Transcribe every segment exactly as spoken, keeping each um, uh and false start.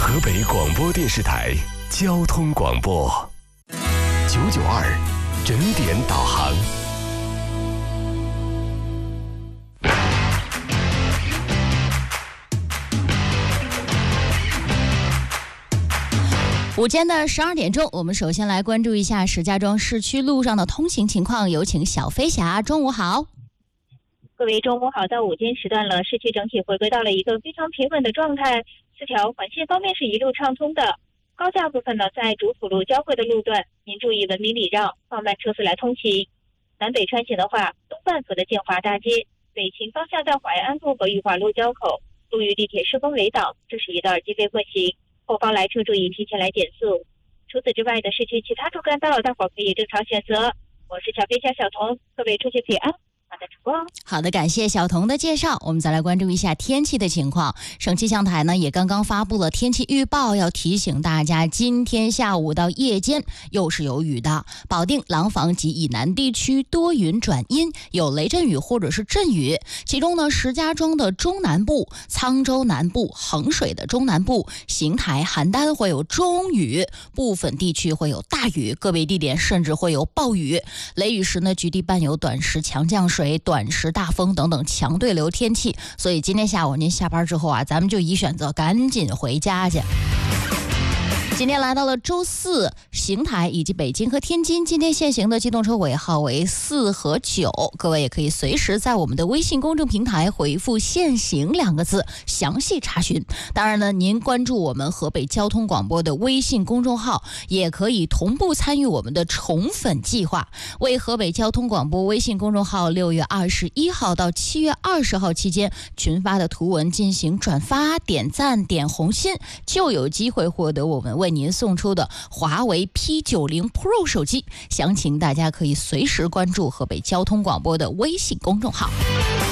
河北广播电视台交通广播九九二整点导航。 午间的十二点钟，我们首先来关注一下石家庄市区路上的通行情况，有请小飞侠。中午好。 各位中午好，到午间时段了，市区整体回归到了一个非常平稳的状态，四条环线方面是一路畅通的。高架部分呢，在主辅路交汇的路段，您注意文明礼让，放慢车速来通行。南北穿行的话，东半幅的建华大街，北行方向在淮安路和裕华路交口，路遇地铁施工围挡，这是一道机非混行，后方来车注意提前来减速。除此之外的市区其他主干道，大伙可以正常选择。我是小飞侠小童，各位出行平安。 好的，感谢小童的介绍。我们再来关注一下天气的情况。省气象台呢也刚刚发布了天气预报，要提醒大家，今天下午到夜间又是有雨的。保定、廊坊及以南地区多云转阴，有雷阵雨或者是阵雨。其中呢，石家庄的中南部、沧州南部、衡水的中南部、邢台、邯郸会有中雨，部分地区会有大雨，个别地点甚至会有暴雨。雷雨时呢，局地伴有短时强降水、短时大风等等强对流天气，所以今天下午您下班之后啊，咱们就宜选择赶紧回家去。今天来到了周四，邢台以及北京和天津今天限行的机动车尾号为四和九，各位也可以随时在我们的微信公众平台回复限行两个字详细查询。当然呢，您关注我们河北交通广播的微信公众号，也可以同步参与我们的宠粉计划，为河北交通广播微信公众号六月二十一号到七月二十号期间群发的图文进行转发、点赞、点红心，就有机会获得我们为您送出的华为 P 九十 Pro 手机。详情大家可以随时关注河北交通广播的微信公众号。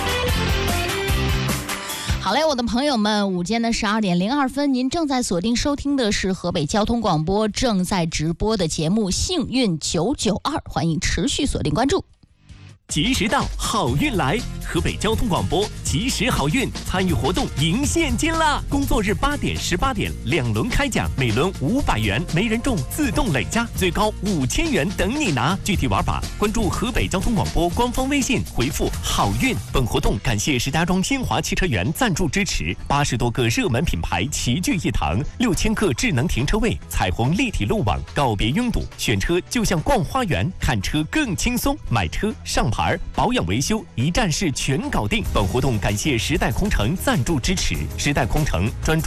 好嘞，我的朋友们，午间的十二点零二分，您正在锁定收听的是河北交通广播正在直播的节目幸运九九二，欢迎持续锁定关注。 及时到，好运来！河北交通广播及时好运参与活动赢现金啦！工作日八点、十八点两轮开奖，每轮五百元，没人中自动累加，最高五千元等你拿。具体玩法，关注河北交通广播官方微信，回复“好运”。本活动感谢石家庄新华汽车园赞助支持，八十多个热门品牌齐聚一堂，六千个智能停车位，彩虹立体路网，告别拥堵，选车就像逛花园，看车更轻松，买车上牌保养维修一站式全搞定。本活动感谢时代空乘赞助支持，时代空乘专注